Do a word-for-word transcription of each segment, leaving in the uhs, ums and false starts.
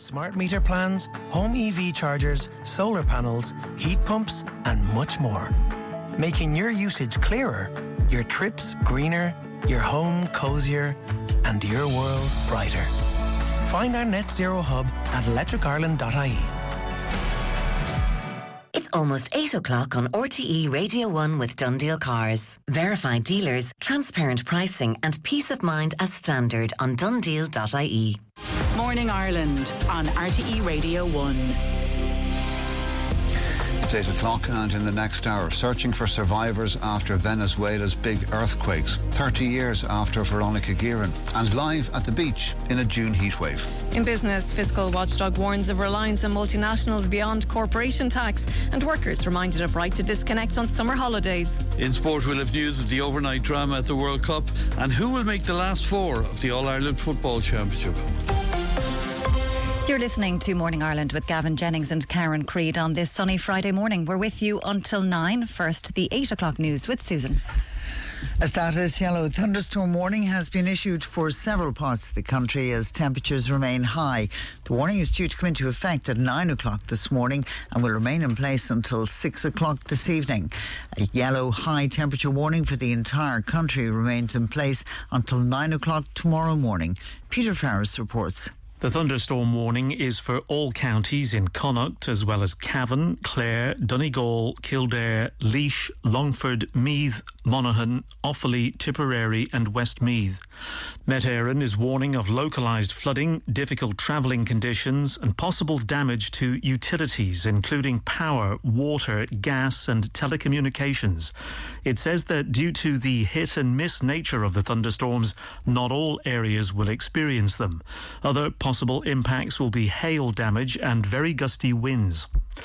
smart meter plans, home E V chargers, solar panels, heat pumps, and much more. Making your usage clearer, your trips greener, your home cosier, and your world brighter. Find our net zero hub at electric ireland dot I E. It's almost eight o'clock on R T E Radio one with Dundeel Cars. Verified dealers, transparent pricing and peace of mind as standard on dundeel dot I E. Morning Ireland on R T E Radio one. It's eight o'clock and in the next hour, searching for survivors after Venezuela's big earthquakes, thirty years after Veronica Guerin, and live at the beach in a June heatwave. In business, fiscal watchdog warns of reliance on multinationals beyond corporation tax, and workers reminded of right to disconnect on summer holidays. In sport, we'll have news of the overnight drama at the World Cup and who will make the last four of the All-Ireland Football Championship. You're listening to Morning Ireland with Gavin Jennings and Karen Creed on this sunny Friday morning. We're with you until nine. First, the eight o'clock news with Susan. A status yellow thunderstorm warning has been issued for several parts of the country as temperatures remain high. The warning is due to come into effect at nine o'clock this morning and will remain in place until six o'clock this evening. A yellow high temperature warning for the entire country remains in place until nine o'clock tomorrow morning. Peter Farris reports. The thunderstorm warning is for all counties in Connacht, as well as Cavan, Clare, Donegal, Kildare, Laois, Longford, Meath, Monaghan, Offaly, Tipperary and Westmeath. Met Éireann is warning of localised flooding, difficult travelling conditions and possible damage to utilities, including power, water, gas and telecommunications. It says that due to the hit and miss nature of the thunderstorms, not all areas will experience them. Other possible impacts will be hail damage and very gusty winds.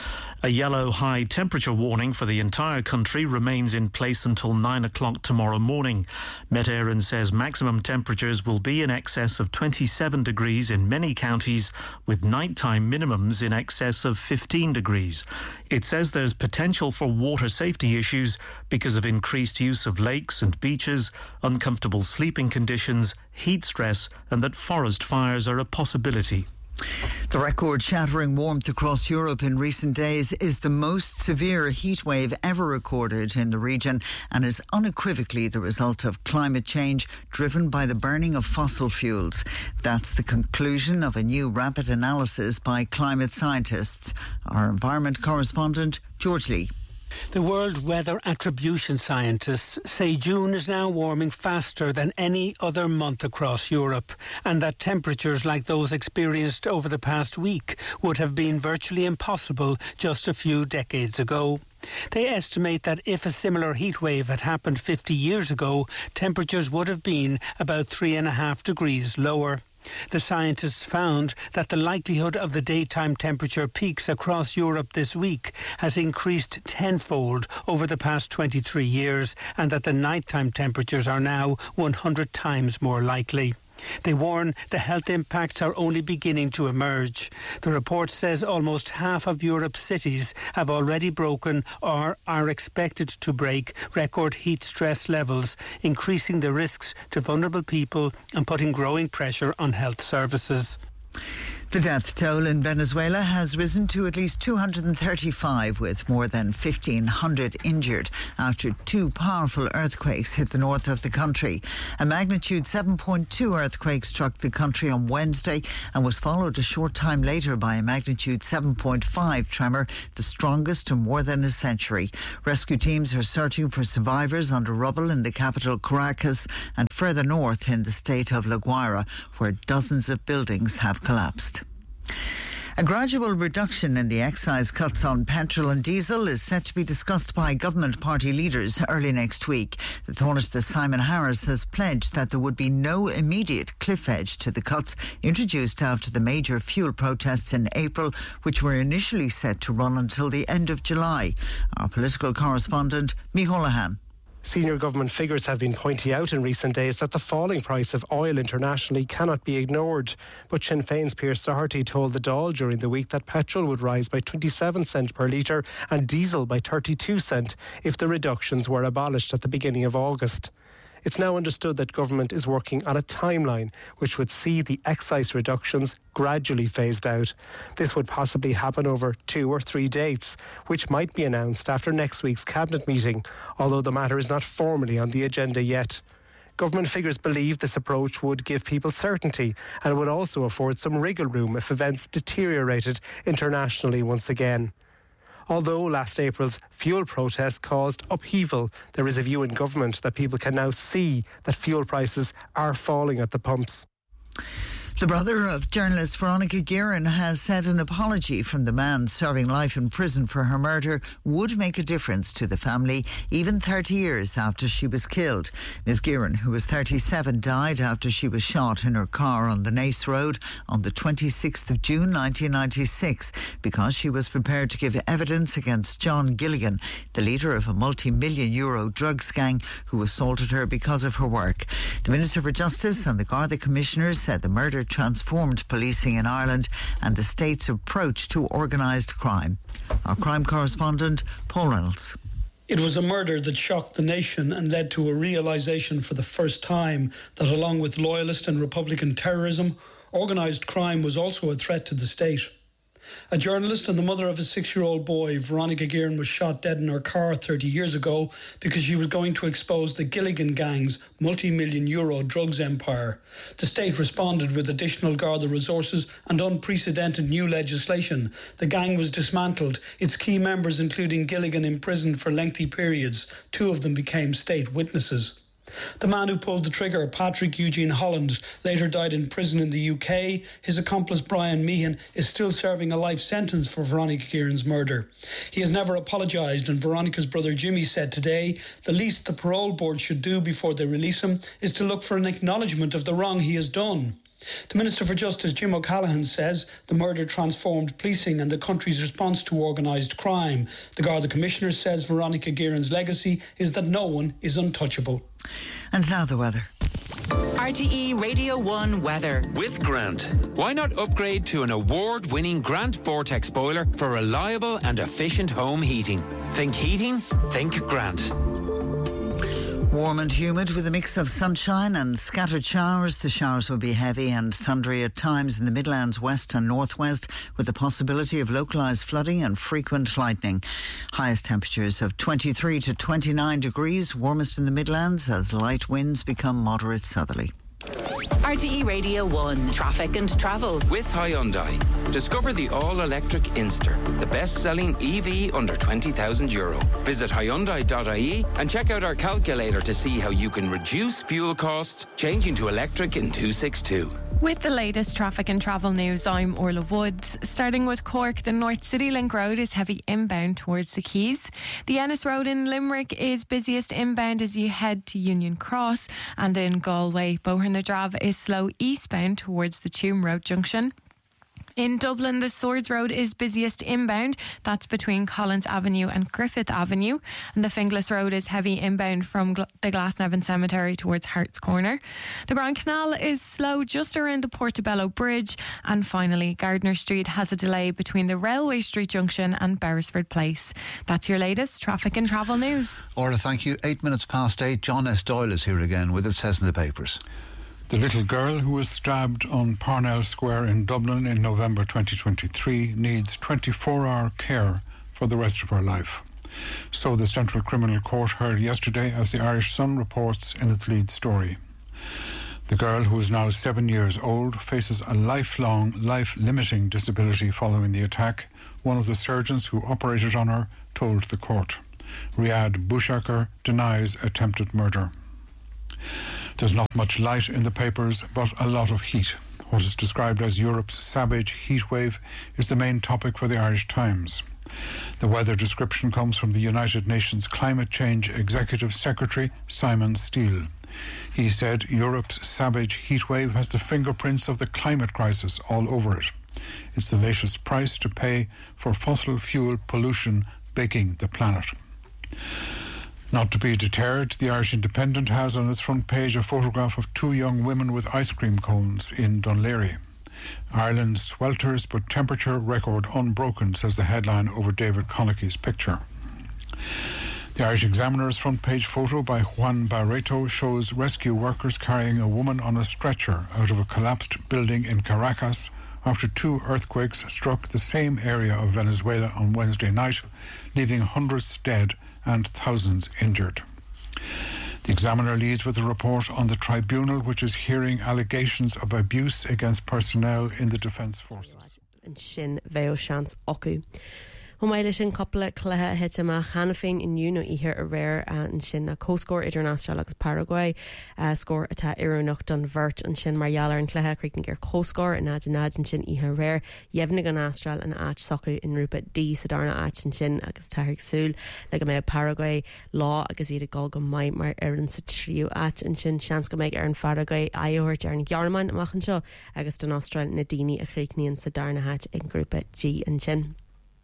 A yellow high temperature warning for the entire country remains in place until nine o'clock tomorrow morning. Met Éireann says maximum temperatures will be in excess of twenty-seven degrees in many counties, with nighttime minimums in excess of fifteen degrees. It says there's potential for water safety issues because of increased use of lakes and beaches, uncomfortable sleeping conditions, heat stress, and that forest fires are a possibility. The record-shattering warmth across Europe in recent days is the most severe heatwave ever recorded in the region and is unequivocally the result of climate change driven by the burning of fossil fuels. That's the conclusion of a new rapid analysis by climate scientists. Our environment correspondent, George Lee. The World Weather Attribution scientists say June is now warming faster than any other month across Europe, and that temperatures like those experienced over the past week would have been virtually impossible just a few decades ago. They estimate that if a similar heatwave had happened fifty years ago, temperatures would have been about three and a half degrees lower. The scientists found that the likelihood of the daytime temperature peaks across Europe this week has increased tenfold over the past twenty-three years, and that the nighttime temperatures are now one hundred times more likely. They warn the health impacts are only beginning to emerge. The report says almost half of Europe's cities have already broken or are expected to break record heat stress levels, increasing the risks to vulnerable people and putting growing pressure on health services. The death toll in Venezuela has risen to at least two hundred thirty-five, with more than fifteen hundred injured after two powerful earthquakes hit the north of the country. A magnitude seven point two earthquake struck the country on Wednesday and was followed a short time later by a magnitude seven point five tremor, the strongest in more than a century. Rescue teams are searching for survivors under rubble in the capital Caracas and further north in the state of La Guaira, where dozens of buildings have collapsed. A gradual reduction in the excise cuts on petrol and diesel is set to be discussed by government party leaders early next week. The Taoiseach Simon Harris has pledged that there would be no immediate cliff edge to the cuts introduced after the major fuel protests in April, which were initially set to run until the end of July. Our political correspondent, Micheál Lehane. Senior government figures have been pointing out in recent days that the falling price of oil internationally cannot be ignored. But Sinn Féin's Pearse Doherty told the Dáil during the week that petrol would rise by twenty-seven cents per litre and diesel by thirty-two cents if the reductions were abolished at the beginning of August. It's now understood that government is working on a timeline which would see the excise reductions gradually phased out. This would possibly happen over two or three dates, which might be announced after next week's Cabinet meeting, although the matter is not formally on the agenda yet. Government figures believe this approach would give people certainty and would also afford some wriggle room if events deteriorated internationally once again. Although last April's fuel protests caused upheaval, there is a view in government that people can now see that fuel prices are falling at the pumps. The brother of journalist Veronica Guerin has said an apology from the man serving life in prison for her murder would make a difference to the family, even thirty years after she was killed. Miz Guerin, who was thirty-seven, died after she was shot in her car on the Naas Road on the twenty-sixth of June nineteen ninety-six because she was prepared to give evidence against John Gilligan, the leader of a multi-million euro drugs gang who assaulted her because of her work. The Minister for Justice and the Garda Commissioner said the murder transformed policing in Ireland and the state's approach to organised crime. Our crime correspondent, Paul Reynolds. It was a murder that shocked the nation and led to a realisation for the first time that along with loyalist and Republican terrorism, organised crime was also a threat to the state. A journalist and the mother of a six-year-old boy, Veronica Guerin, was shot dead in her car thirty years ago because she was going to expose the Gilligan gang's multi-million euro drugs empire. The state responded with additional Garda resources and unprecedented new legislation. The gang was dismantled, its key members, including Gilligan, imprisoned for lengthy periods. Two of them became state witnesses. The man who pulled the trigger, Patrick Eugene Holland, later died in prison in the U K. His accomplice, Brian Meehan, is still serving a life sentence for Veronica Guerin's murder. He has never apologised, and Veronica's brother Jimmy said today the least the parole board should do before they release him is to look for an acknowledgement of the wrong he has done. The Minister for Justice, Jim O'Callaghan, says the murder transformed policing and the country's response to organised crime. The Garda Commissioner says Veronica Guerin's legacy is that no one is untouchable. And now the weather. R T E Radio one weather. With Grant. Why not upgrade to an award-winning Grant Vortex boiler for reliable and efficient home heating? Think heating, think Grant. Warm and humid with a mix of sunshine and scattered showers. The showers will be heavy and thundery at times in the Midlands, west and northwest, with the possibility of localised flooding and frequent lightning. Highest temperatures of twenty-three to twenty-nine degrees, warmest in the Midlands as light winds become moderate southerly. R T E Radio one, traffic and travel. With Hyundai. Discover the all-electric Inster, the best-selling E V under twenty thousand euro. Visit Hyundai dot I E and check out our calculator to see how you can reduce fuel costs, changing to electric in two sixty-two. With the latest traffic and travel news, I'm Orla Woods. Starting with Cork, the North City Link Road is heavy inbound towards the Quays. The Ennis Road in Limerick is busiest inbound as you head to Union Cross. And in Galway, Boher-na-Drava is slow eastbound towards the Tuam Road junction. In Dublin, the Swords Road is busiest inbound. That's between Collins Avenue and Griffith Avenue. And the Finglas Road is heavy inbound from Gl- the Glasnevin Cemetery towards Hart's Corner. The Grand Canal is slow just around the Portobello Bridge. And finally, Gardner Street has a delay between the Railway Street Junction and Beresford Place. That's your latest traffic and travel news. Orla, thank you. Eight minutes past eight. John S. Doyle is here again with It Says in the Papers. The little girl who was stabbed on Parnell Square in Dublin in November twenty twenty-three needs twenty-four hour care for the rest of her life. So the Central Criminal Court heard yesterday, as the Irish Sun reports in its lead story. The girl, who is now seven years old, faces a lifelong, life-limiting disability following the attack. One of the surgeons who operated on her told the court. Riyad Bouchakar denies attempted murder. There's not much light in the papers, but a lot of heat. What is described as Europe's savage heat wave is the main topic for the Irish Times. The weather description comes from the United Nations Climate Change Executive Secretary, Simon Steele. He said Europe's savage heat wave has the fingerprints of the climate crisis all over it. It's the latest price to pay for fossil fuel pollution baking the planet. Not to be deterred, the Irish Independent has on its front page a photograph of two young women with ice cream cones in Dún Laoghaire. Ireland swelters but temperature record unbroken, says the headline over David Connachy's picture. The Irish Examiner's front page photo by Juan Barreto shows rescue workers carrying a woman on a stretcher out of a collapsed building in Caracas after two earthquakes struck the same area of Venezuela on Wednesday night, leaving hundreds dead and thousands injured. The Examiner leads with a report on the tribunal, which is hearing allegations of abuse against personnel in the Defence Forces. And Shin Veo Shans Oku. Humaile sin coppla clethe hit amach Hannah féin inniu no ihe a rare and sin a co-score international agus Paraguay uh, score ata ironach don vert and sin Mariala and clethe creek ger co-score and ad nad and sin ihe rare yevnig an astral and ach soku in rupa D sadarna ach and sin agus tahig sul like me Paraguay law agus ide gol go mai mar erin sa trio ach and sin chance go meg erin Paraguay ayohurt erin yarman machen sho agus don astral nadini a creek ni and sadarna hat in grupa G and sin.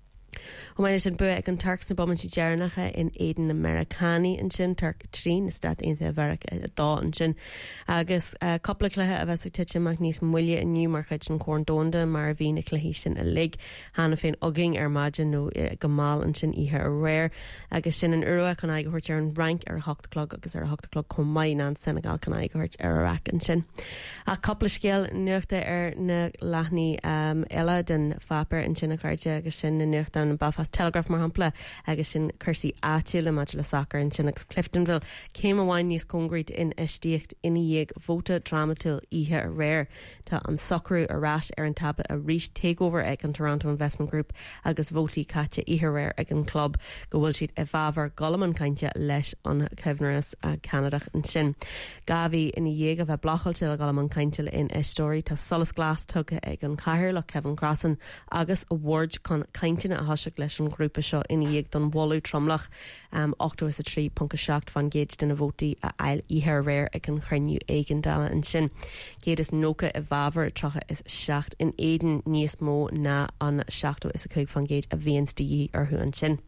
Humaine sin bua ag an Turks na boman si dearnacha in Éideann Americani an sin Turk trín is dat aonta bharach dá an sin agus coppla clethe a bheits ag tiite amach níos muile inniu mar chuid sin cór dónda mar a bhí na cluichí sin a lig Hannah féin oging ar maidin nó go máil an sin ihe a réir agus sin an urua can ag hort ar an rank ar hochtclog agus ar hochtclog chun mai ná Senegal can ag hort ar a rac an sin a coppla scéal nuachta ar na leithní eile den fapar an sin a cairde agus sin na nuachta an Belfast Telegraph mar hampla agus sin cursaí áitiúil le maidir le soccer an sin agus Cliftonville céim amháin níos concrete in istíocht ina dhéag vóta dramatil ihe a réir tá an soccerú a ras ar an tabba a rís takeover ag an Toronto Investment Group agus vótaí caite ihe réir ag an club go bhfuil siad a bhafar golaman cainte leis an Cefnaras a Canada an sin Gavi ina dhéag a bheith blachailte le golaman cainte in istóí tá solas glas tugtha ag an caithear le Kevin Crossan agus award chun cainte a hasise leis an grúpa seo ina dhéag don bhú tromlach um, ochtas a trí punca seacht fan géid den a bhótaí a eil ihe réir ag an chreiniú éigen dala an sin. Géad is nócha a bhafar trocha is seacht in Éideann níos mó na an seachtó is a chuig fan géid a bhíons de arthú an sin.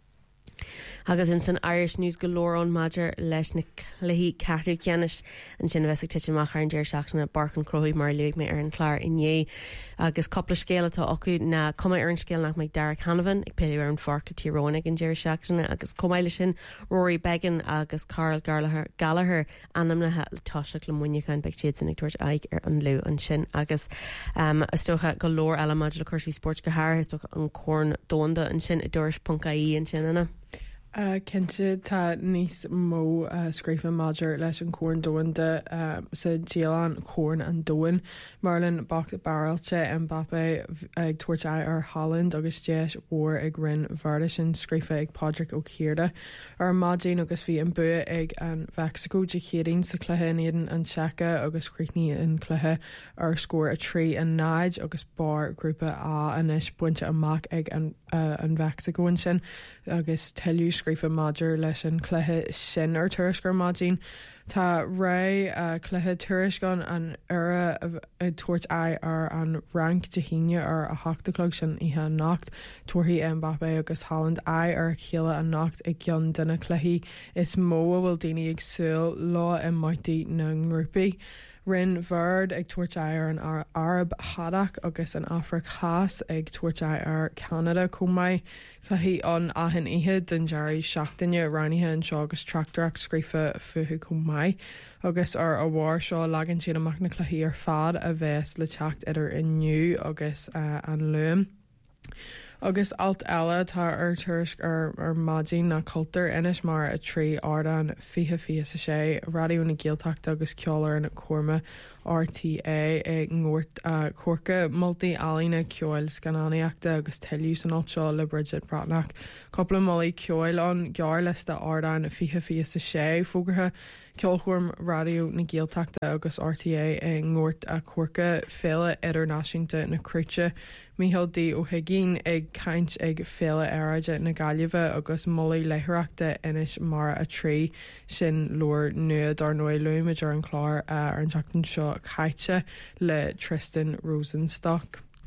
Agus in san Irish News galore on Madger leis na cluichí ceathrú ceannis an sin bheits ag tiite amach ar an deir seachtainna Barcan Croí mar luigh mé ar an chláir inné agus coppla scéal atá acu na cuma ar an scéal nach meid Derek Hanavan ag peilú ar an forca tírónnig an deir seachtainna agus comáile sin Rory Began agus Carl Gallagher Gallagher anamnathe le táiseach le muinneáin beag siad san ag tuairt aig ar an lú an sin agus um, istócha galore eile Madger le chuirsí sport go háir istócha an corn dónda an sin i dúirs puncaí an sin anna. Uh, Cinnte tá níos mó uh, scrífa Madger leis an cóin dóinda uh, sa díalan cóin an dóin Marlin bach barailte Mbappe ag tuairt ar Holland agus deis ór ag rinn bharda sin scrífa ag Padraig Ó Chiarda ar Madjin agus bhí an bua ag an Mexico de chéirín sa cluthe in an Checa agus chríní an cluthe ar scór a trí an náid agus bar grúpa A anis buinte amach ag an, uh, an Mexico an sin agus teú scrífa Madger leis an cluthe sin ar tuairisgur Madjin. Tá ré uh, cluthe tuairisgan an ura a tuairt ai ar an rank de híine ar a hachtalog sin ihe nacht tuairthaí Mbappe agus Holland ai ar chéile a nacht ag gionn duna cluichí is mó bhfuil daoine ag súil lá i maithí na ngrúpaí. Rin Verd ag tuairt ar an Arab Hadach agus an Afric Haas ag tuairt ar Canada comai cluichí an ahan ihe den Jerry seachtainne ranithe an seo agus tractorach scrífa fuhu comai agus ar a bhhar seo legan siad amach na cluichí ar fad a bheits le teacht idir inniu agus uh, an luam. Agus alt eile tá ar tuairisc ar, ar Madjin na cultúr inis mar a trí ardan fiche fiche sa sé radio na Gaeltacht agus ceolar na Corma R T A ag ngóirt uh, cuarca multi alína ceoil scanánaíachta agus teiliú san áitseo le Bridget Bratnach. Coppla molí ceoil an gear lista ardan fiche fiche sa sé fógartha ceolchorm radio na Gaeltachta agus R T A ag ngóirt a cuarca féile idirnáisiúnta na Cruite. Míhall D ó Higgín ag caint ag féile airide na Gaillimhe agus molí leithreachta inis mar a trí sin lór nuad ar nua luimiid ar an chlár uh, ar an teachtain seo caite le Tristan Rosenstock.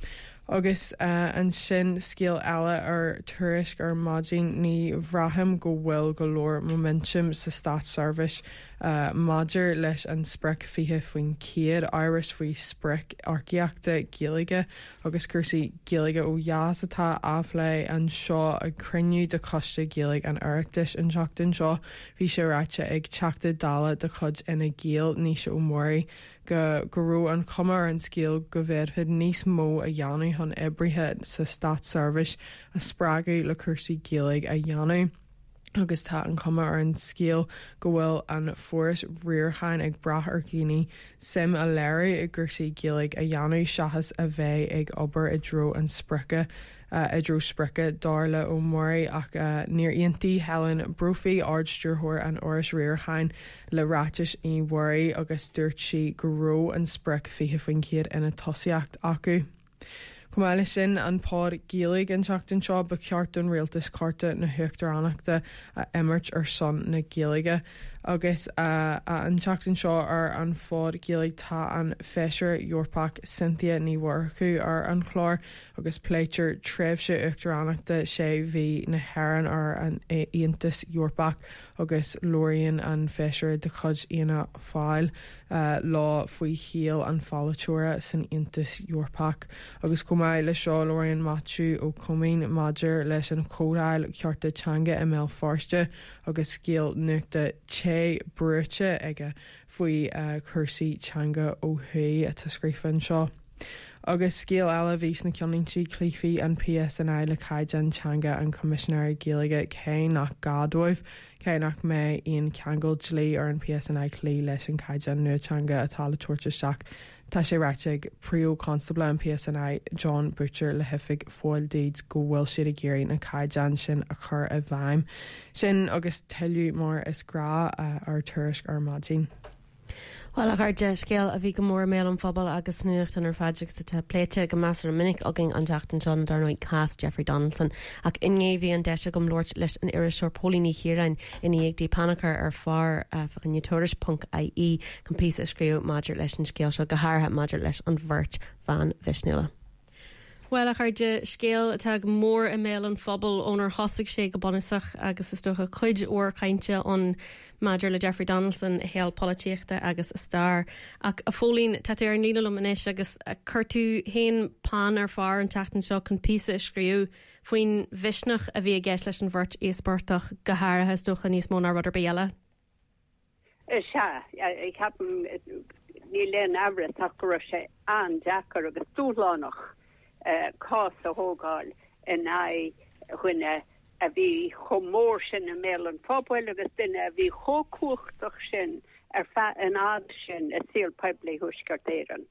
Agus uh, an sin scéal eile ar tuairisc ar maidin ní bhraham go bhfuil go leor momentum sa Stat Service uh, maidir leis an sprec fiche faoin céad áras faoi sprec arciachta Gaeilge agus cursaí Gaeilge ó Jas atá áfle an seo a cruniú de costa Gaeilge an Oireachtais an seachtain seo bhí sé ráite ag teachta dála de chud ina Gael níos ó mórí go gurú an cumar an scéal go bhfuirfid níos mó a dheanú chun ibrithe sa Stat Service a sprágaí le cursaí Gaeilge a dheanú. Agus tá an cumar ar an scéal go bhfuil an fóras riorchain ag brath ar cíní sim a léir i gcursaí Gaeilge a dheanú seachas a bheith ag obair i dro an sprice uh, i dro sprice dála ó mórí ach uh, níor iontaí Helen Brophy ardstúrthóir an oras riorchain le ráitis í mhórí agus dúirt si go ró an spric fiche faoin céad ina tosiacht acu. Cumáile sin an pád Gaeilge an seachtain seo ba ceartún rialtas carta na huachtaránachta a imirt ar son na Gaeilge agus uh, an seachtain seo ar an fád Gaeilge tá an feisir Eorpach Cynthia ní Warchu ar an chlár agus pléitir tréimhse uachtaránachta sé bhí na haireann ar an Aontas Eorpach agus Lóiríonn an feisir de chud íana fáil uh, lá faoi chéal an fáileteora san Aontas Eorpach agus cumáile seo Lóiríonn Matthew ó Cummín Maidir leis an códáil cearta teanga i mé fáiste agus scéal nuachta ché brúte aige faoi uh, cursaí teanga ó Hui a tascrífann seo. Agus scéal eile bhís na ceannintí clífií an P S N I le caiidean teanga an Comissionéir Gaeilge cé nach gadóibh cé nach mé on ceangal dlí ar an P S N I clí leis an caiidean nuatanga atá le tuairteach. Tá sé ráiteag príú constable an P S N I John Butcher le hifiig fáil díd go bhfuil siad a géirí na caiidean sin a chur a bhaim. Sin agus teilú mór is grá uh, ar tuairisc ar maidin. Well a de scéal a bhí go mór mé an fphobal agus nuocht an ar faideach sa te pléite go measar an minic agin an teachtain seo an darnoid cast Jeffrey Donaldson ach innéhí an deise gom Lord leis an iriseoir pólíní chérain in ag panachar ar far uh, faginatoris punt I E gan pí a scríú Maidir leis an scéal seo go háirthe Maidir leis an bhirt van Visnula. Well a chuide scéal atá mór i mé an fphobal ónar thosaigh sé go bonasach agus is stocha chuid ó cainte an Maidir le Jeffrey Donaldson héal políochta agus a star ach a fólín tatar an líle manis agus a curtú héin pan ar far an teachtain seo chun písa a scríú faoin visnach a bhí a gceis leis an bhirt éaspórtach go háirithe stocha níos mó ná rudidir béala. Se ag ceapan ní leon abre takear sé an deachar agus túlánach cá a hógáil in ai chuine a bhí chomór sin a mé an pobl agus duine a bhí chócuachtach sin ar fe an ád sin a síl pebli thuiscartéan.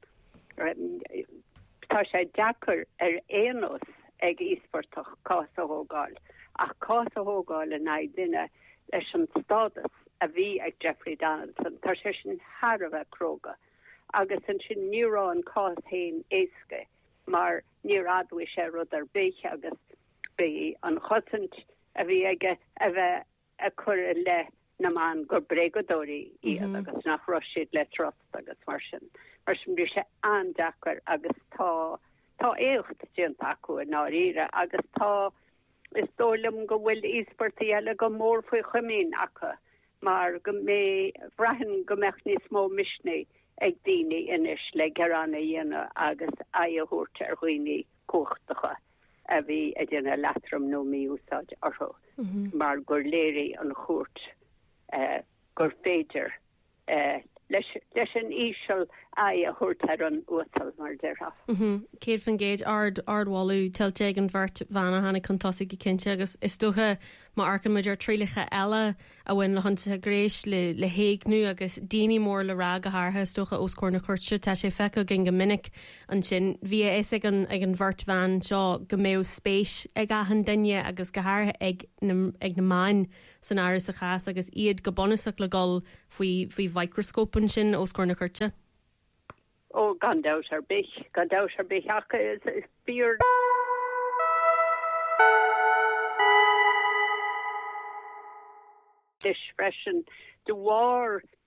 Tá sé deachar ar éanos ag ísportach cá a hógáil ach cá a hógáil in ai duine leis an stádas a bhí ag Jeffrey Donaldson tá sé sin Harbh cróga agus an sin nírán cá hain éasca mar ní adhui sé rud ar béich agus bé an chotant a bhí aige a bheith a chur le na man gur bregadóí iad agus nach roiisiad le trost agus mar sin mar sin bhí sé andachar agus tá tá éocht déant acu ná ire agus tá is dólam go bhfuil ísportaí eile go mór faoi chumín acha mar go mé bhreathn go meach níos mó misné ag daoine inis le geranna dhéana agus aithúirt ar chuoine cóchtacha a bhí a dhéana letram nó míúsáid artho mar gur léirí an chót uh, gur féidir uh, leis, leis an ísisiil aithúirt ar an uasal mar deirha. Céad fan géad ard ardháú tiltte an bhirt bhena hena contásaigh go cinnte agus is dócha má arcan muidir trílacha eile a bhain le hananta gréis le le héignú agus daoine mór le rá go háirthe stocha oscóir na chuirte tá sé fecha gin go minic an sin bhí is ag an ag an bhirt bhean seo go méh spéis ag ahan duine agus go háirthe ag na, ag na máin san áras a chas agus iad go bonasach le gáil faoi faoi microscópan sin oscóir na chuirte. Ó gan dáis ar bích gan dáis ar bích acha is is bíor dis freisin de war